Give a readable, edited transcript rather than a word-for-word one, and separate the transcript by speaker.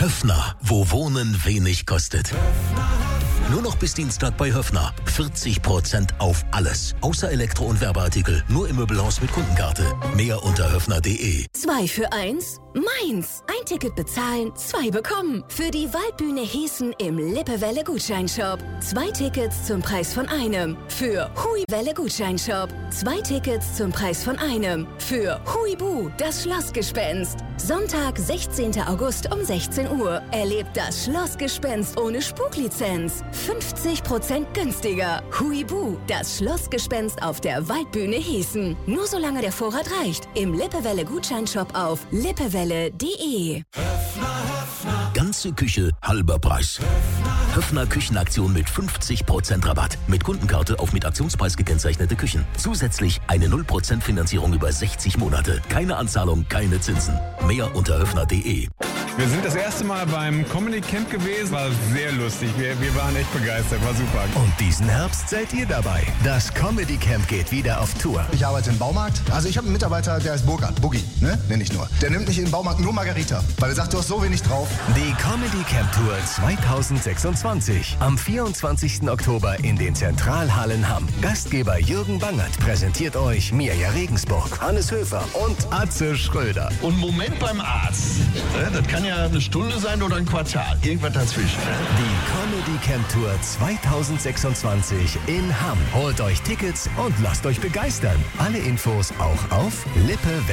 Speaker 1: Höffner, wo Wohnen wenig kostet. Nur noch bis Dienstag bei Höffner. 40% auf alles. Außer Elektro- und Werbeartikel. Nur im Möbelhaus mit Kundenkarte. Mehr unter höffner.de.
Speaker 2: 2 für 1? Meins. Ein Ticket bezahlen, 2 bekommen. Für die Waldbühne Hessen im Lippewelle Gutscheinshop. 2 Tickets zum Preis von einem. Für Huiwelle Gutscheinshop. 2 Tickets zum Preis von einem. Für Huibu, das Schlossgespenst. Sonntag, 16. August um 16 Uhr. Erlebt das Schlossgespenst ohne Spucklizenz. 50% günstiger. Huibu, das Schlossgespenst auf der Waldbühne Hessen. Nur solange der Vorrat reicht. Im Lippewelle Gutscheinshop auf lippewelle.de.
Speaker 1: Ganze Küche, halber Preis. Höffner Küchenaktion mit 50% Rabatt. Mit Kundenkarte auf mit Aktionspreis gekennzeichnete Küchen. Zusätzlich eine 0% Finanzierung über 60 Monate. Keine Anzahlung, keine Zinsen. Mehr unter höffner.de.
Speaker 3: Wir sind das erste Mal beim Comedy Camp gewesen. War sehr lustig. Wir waren echt begeistert. War super.
Speaker 4: Und diesen Herbst seid ihr dabei. Das Comedy Camp geht wieder auf Tour.
Speaker 5: Ich arbeite im Baumarkt. Also ich habe einen Mitarbeiter, der heißt Burkhard. Boogie, ne? Nenn ich nur. Der nimmt nicht in den Baumarkt nur Margarita. Weil er sagt, du hast so wenig drauf.
Speaker 4: Die Comedy Camp Tour 2026. Am 24. Oktober in den Zentralhallen Hamm. Gastgeber Jürgen Bangert präsentiert euch Mirja Regensburg, Hannes Höfer und Atze Schröder.
Speaker 6: Und Moment beim Arzt. Das kann ja eine Stunde sein oder ein Quartal. Irgendwas dazwischen.
Speaker 4: Die Comedy Camp Tour 2026 in Hamm. Holt euch Tickets und lasst euch begeistern. Alle Infos auch auf Lippe